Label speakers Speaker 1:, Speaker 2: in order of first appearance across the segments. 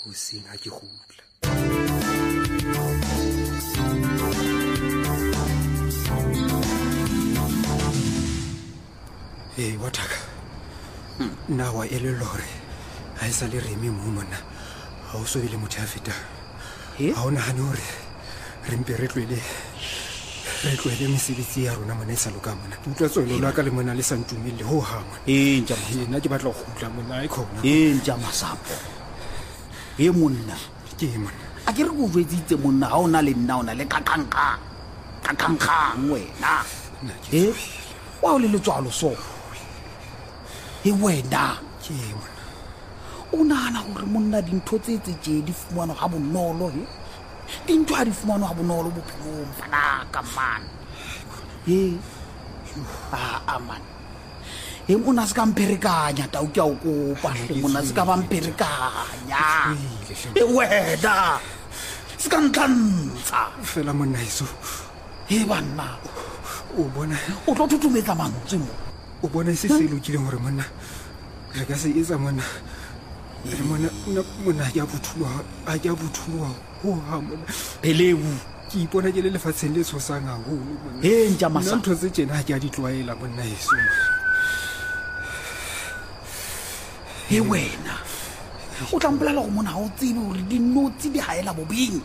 Speaker 1: hoseng ha ke kgutla. Wathaka nna wa elellwa hore ha e sa le reme moo monna ha o so be le motho a fetang. Ha o nahane hore re mpe re tlohele mesebetsi ya rona mona e sa loka mona. Ke utlwa tswelo la ka le mona le sa ntumelle ho hang. Nna ke batla go kgutla mona a khona.
Speaker 2: Nja Masapo monna
Speaker 1: ke monna
Speaker 2: a ke re go jwetsitse monna ha o na le nna o na le kakangkang wena wa o le letswalo so wena
Speaker 1: ke monna
Speaker 2: o nahana gore monna dintho tse di fumanwa ha bonolo dintho ha di fumanwa ha bonolo bophelong fanaka man man mona se ka mperekanya tao ke a o kopa mona se ka ba mperekanya wena se ka ntlantsha
Speaker 1: fela monna iso
Speaker 2: banna
Speaker 1: o bona
Speaker 2: o tlo thutumetsa mantswe mo
Speaker 1: o bona se se lokileng hore monna re ka se etsa monna monna a ke a bothulwa ho ha monna
Speaker 2: peleu
Speaker 1: ke ipona ke le lefatsheng le tshosang haholo monna
Speaker 2: nja Masapo
Speaker 1: ntho tse tjena ha ke a di tlwaela monna iso
Speaker 2: wena o tla mpolela go mona ha o tsebe gore dinotsi di haela bobing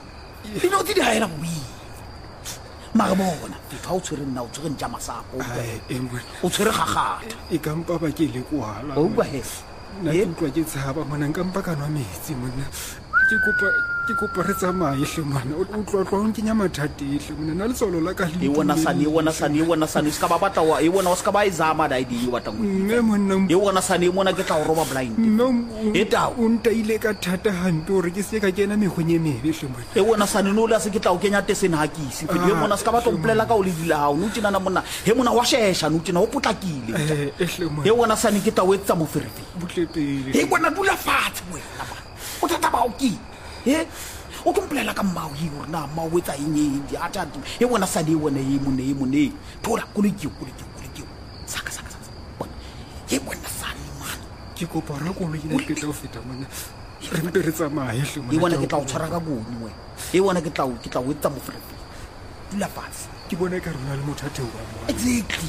Speaker 2: mare bona fetho ha o tshwere nna o tshwere nja Masapo o tshwere gagata
Speaker 1: e ka mpa ba ke le kwala nna ke utlwa ke tshaba mona nka mpa ka nwa metsi monna ke kopa re tsamaye hle mwana o tlwa o nkenya mathateng hle monna na letsolo la ka le
Speaker 2: wona sane ska ba batla wa wona o ska ba izama da ID wa tangwe
Speaker 1: mme monna
Speaker 2: wona sane mona ke tla o roba blind
Speaker 1: tao o ntaile ka thata hampe hore ke se ka kena megonye mebe hle monna
Speaker 2: wona sane no la se ke tla o kenya tesene hakisi pele mona ska ba tlo mpolela ka o le dila ha o no tsina na monna mona wa shesha no tsina o potlakile
Speaker 1: hle monna
Speaker 2: wona sane ke tla o etsa mo ferfe
Speaker 1: butlepele
Speaker 2: bona dula fatshe wena o tata ba o ki o tlomplela ka mmao hore na mmao o etsa eng di atatu wona sane wona mone thola kolekio saka bona bona sane man
Speaker 1: ke kopa ra go le ke tla o feta monna re mpe re tsamaye hle monna
Speaker 2: wona ke tla o tshwara ka gone wena ke tla o etsa mo ferfe dula fatshe
Speaker 1: ke bona ka rona le motho a theoa mo
Speaker 2: exactly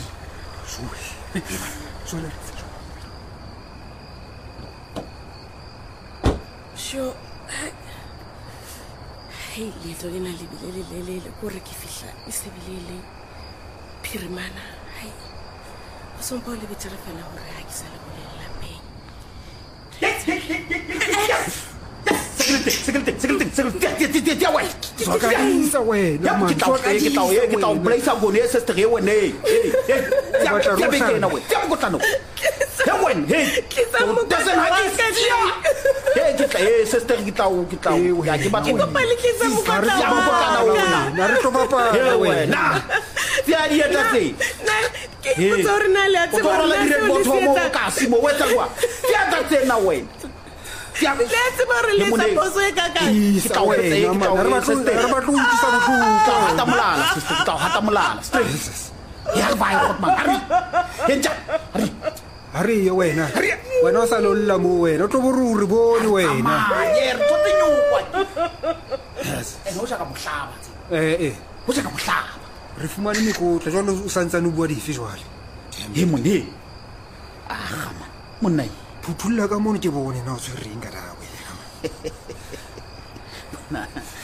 Speaker 3: sure leeto le na lebile lelele kore ke fihla e sebilele phirimana o sompa o le betere fela gore ha ke sa le bolelelapeng
Speaker 1: Hari wena o sa lolla mo wena o tlo boruri bone wena re fumane mekotla jalo o santsane o bua dife jwale
Speaker 2: monna
Speaker 1: phuthulla ka mono ke bone na o tshwereng ka dawe